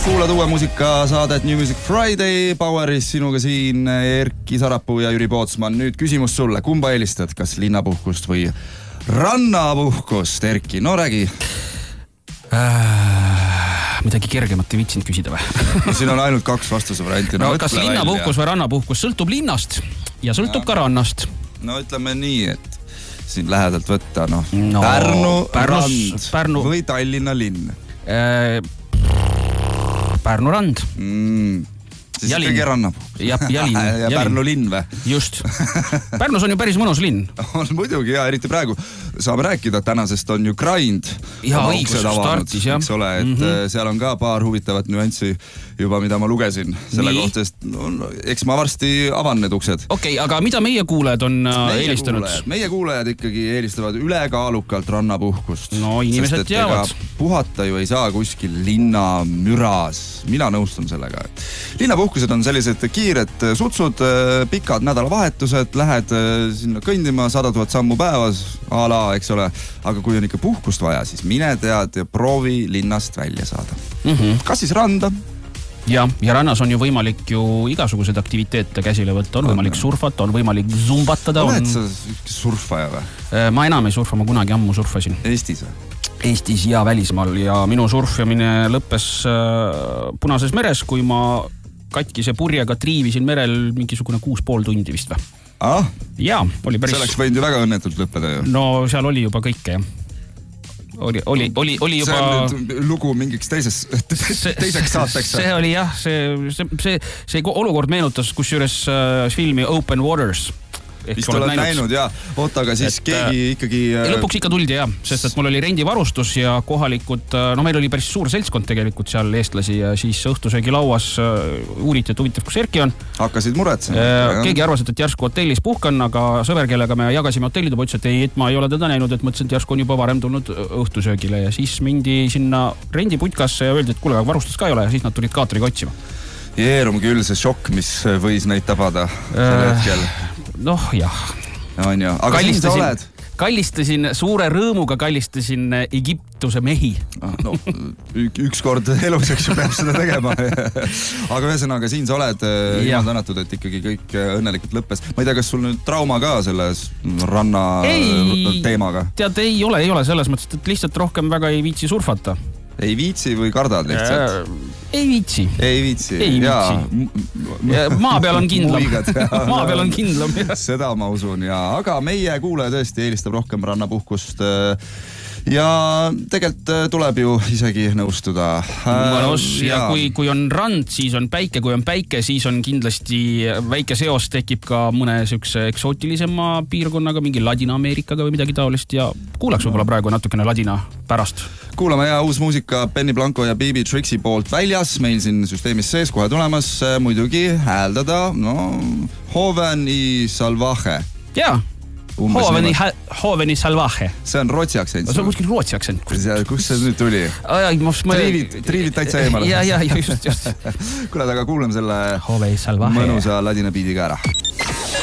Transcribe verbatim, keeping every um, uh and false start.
Kuulad uue muusikasaadet New Music Friday, Poweris sinuga siin Erki Sarapuu ja Jüri Pootsman. Nüüd küsimus sulle, kumba eelistad, kas linnapuhkust või rannapuhkust, Erki? No räägi. Äh, midagi kergemat ei viitsinud küsida või? Siin on ainult kaks vastuse varianti. No, no kas linnapuhkus või rannapuhkus? Sõltub linnast ja sõltub ja. ka rannast. No ütleme nii, et siin lähedalt võtta, noh, no, Pärnu Pärnus, rand Pärnu. või Tallinna linn? Äh, Pärnu rand. Mm. Siis ja ikkagi rannapuhkus. Ja, ja, lin, ja, ja Pärnu linn või? Just. Pärnus on ju päris mõnus linn. On muidugi, ja eriti praegu saame rääkida, tänasest on ju Grind. Ja õigus startis, jah. Eks ole, et mm-hmm. seal on ka paar huvitavat nüanssi juba, mida ma lugesin selle nii. kohta, sest no, eks ma varsti avan need uksed. Okei, okay, aga mida meie kuulajad on meie eelistanud? Kuulajad, meie kuulajad ikkagi eelistavad ülekaalukalt rannapuhkust. No inimesed teavad. Puhata ju ei saa kuskil linna müras. Mina nõustun sellega. Linnapuhkused on sellised kiired sutsud, pikad nädalavahetused, lähed sinna kõndima sada tuhat sammu päevas, a la, eks ole. Aga kui on ikka puhkust vaja, siis mine tead ja proovi linnast välja saada. Mm-hmm. Kas siis randa? Ja, ja rannas on ju võimalik ju igasugused aktiviteete käsile võtta, on võimalik surfata, on võimalik zumbatada. Oled on... sa surfaja või? Ma enam ei surfa, ma kunagi ammu surfasin. Eestis või? Eestis ja välismaal ja minu surfjamine lõppes äh, Punases meres, kui ma katkise purjega triivisin merel mingisugune kuus pool tundi vist või? Ah? Jaa, oli päris... See oleks võinud ju väga õnnetult lõppeda ju. No seal oli juba kõike, jah. Oli, oli, oli, oli juba... See on lugu mingiks teises, teiseks saateks. See oli jah, see, see, see, see olukord meenutas kusjuures äh, filmi Open Waters. Vist oled näinud, näinud ja oota, aga siis et, keegi ikkagi... Lõpuks ikka tuldi jah, sest et mul oli rendivarustus ja kohalikud, no meil oli päris suur seltskond tegelikult seal eestlasi ja siis õhtusöögi lauas uuriti, et huvitav, kus Erki on. Hakkasid muretsema. Keegi arvas, et järsku hotellis puhkan, aga sõber, kellega me jagasime hotellid, ütles, et ei, et ma ei ole teda näinud, et mõtlesin, et järsku on juba varem tulnud õhtusöögile ja siis mindi sinna rendiputkasse ja öeldi, et kuule, aga varustust ka ei ole ja siis nad tulid kaatriga otsima. Jeerum küll see šokk, mis võis neid tabada sel hetkel. Noh, jah. On ju. Aga siin sa oled? Kallistasin, suure rõõmuga kallistasin Egiptuse mehi. No, üks kord elus, eks ju, peab seda tegema. Aga ühesõnaga, siin sa oled jumal tänatud, et ikkagi kõik õnnelikult lõppes. Ma ei tea, kas sul nüüd trauma ka selles ranna ei, teemaga? Tead, ei ole, ei ole selles mõttes, et lihtsalt rohkem väga ei viitsi surfata. Ei viitsi või kardad lihtsalt? Ei viitsi. Ei viitsi. Ei viitsi. Ja, maa peal on kindlam. Maa peal on kindlam. Seda ma usun, ja. Aga meie kuulaja tõesti eelistab rohkem rannapuhkust. Ja tegelikult tuleb ju isegi nõustuda. Mõnus, ja, ja kui, kui on rand, siis on päike, kui on päike, siis on kindlasti väike seos tekib ka mõne sükse eksootilisema piirkonnaga, mingi Ladina-Ameerikaga või midagi taolist ja kuulaks võib-olla praegu natukene ladina pärast. Kuulame ja uus muusika Benny Blanco ja B B Trixie poolt väljas, meil siin süsteemis sees kohe tulemas muidugi hääldada, no, Hoveni Salvaje. Jaa. Hoveni, Hoveni Salvaje. See on rootsi aktsent. See on kuskil rootsi aktsent. Kus see nüüd tuli? Triivid, triivid täitsa eemale. Ja, ja, just, just. Kuule, aga kuulame selle Hoveni Salvaje mõnusa ladina biidiga ära.